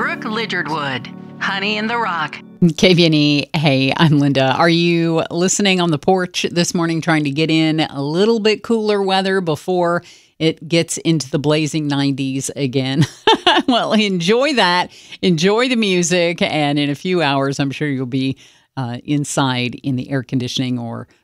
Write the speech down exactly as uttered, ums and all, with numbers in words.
Brooke Lidgerwood, Honey in the Rock. K V N E, hey, I'm Linda. Are you listening on the porch this morning trying to get in a little bit cooler weather before it gets into the blazing nineties again? Well, enjoy that. Enjoy the music. And in a few hours, I'm sure you'll be uh, inside in the air conditioning or